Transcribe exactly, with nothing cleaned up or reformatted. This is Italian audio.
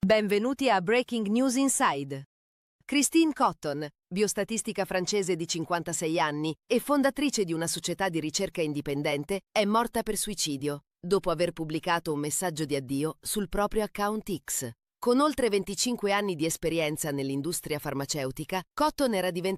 Benvenuti a Breaking News Inside. Christine Cotton, biostatistica francese di cinquantasei anni e fondatrice di una società di ricerca indipendente, è morta per suicidio, dopo aver pubblicato un messaggio di addio sul proprio account X. Con oltre venticinque anni di esperienza nell'industria farmaceutica, Cotton era diventata